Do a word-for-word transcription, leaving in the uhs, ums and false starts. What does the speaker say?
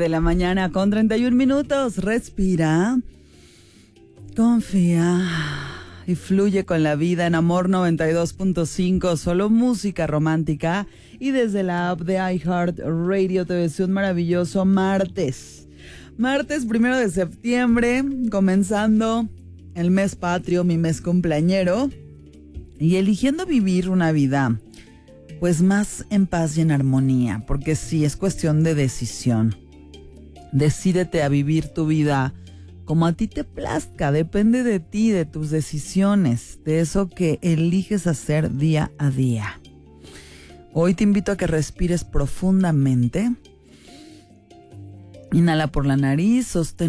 de la mañana con treinta y un minutos. Respira, confía y fluye con la vida en Amor noventa y dos punto cinco. Solo música romántica. Y desde la app de iHeartRadio te deseo un maravilloso martes. Martes primero de septiembre, comenzando el mes patrio, mi mes cumpleañero. Y eligiendo vivir una vida pues más en paz y en armonía, porque sí, es cuestión de decisión. Decídete a vivir tu vida como a ti te plazca, depende de ti, de tus decisiones, de eso que eliges hacer día a día. Hoy te invito a que respires profundamente. Inhala por la nariz, sostén